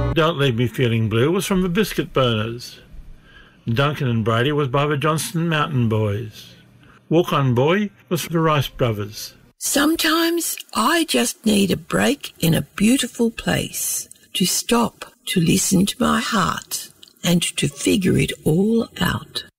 Don't Leave Me Feeling Blue was from the Biscuit Burners. Duncan and Brady was by the Johnston Mountain Boys. Walk On Boy was from the Rice Brothers. Sometimes I just need a break in a beautiful place, to stop, to listen to my heart, and to figure it all out.